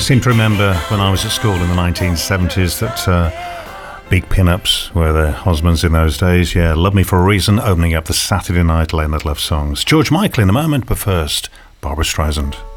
seem to remember when I was at school in the 1970s that big pin-ups were their husbands in those days. Yeah, Love Me For A Reason, opening up the Saturday Night Leonard Love songs. George Michael in a moment, but first, Barbra Streisand.